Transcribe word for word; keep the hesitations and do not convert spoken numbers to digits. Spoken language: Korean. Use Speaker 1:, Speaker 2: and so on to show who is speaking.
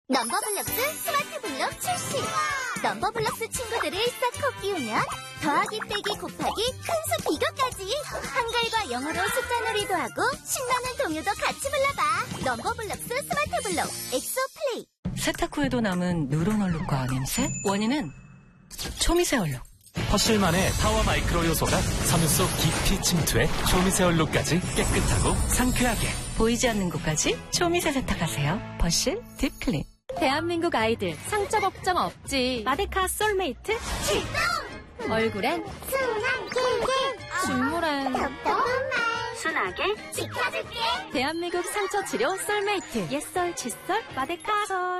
Speaker 1: 넘버블럭스 스마트 블럭 출시! 넘버블럭스 친구들을 싹 끼우면 더하기 빼기 곱하기 큰수 비교까지 한글과 영어로 숫자 놀이도 하고 신나는 동요도 같이 불러봐. 넘버블럭스 스마트 블럭 엑소 플레이.
Speaker 2: 세탁 후에도 남은 누런 얼룩과 냄새? 원인은 초미세 얼룩.
Speaker 3: 퍼실만의 타워 마이크로 요소가 섬유 속 깊이 침투해 초미세 얼룩까지 깨끗하고 상쾌하게.
Speaker 2: 보이지 않는 곳까지 초미세 세탁하세요. 퍼실 딥클린.
Speaker 4: 대한민국 아이들 상처 걱정 없지. 마데카 솔메이트
Speaker 1: 출동!
Speaker 4: 얼굴엔
Speaker 1: 순한 킹킹
Speaker 4: 식물엔
Speaker 1: 답답한 말
Speaker 4: 순하게
Speaker 1: 지켜줄게.
Speaker 4: 대한민국 상처 치료 솔메이트 옛설 칫솔 마데카 솔.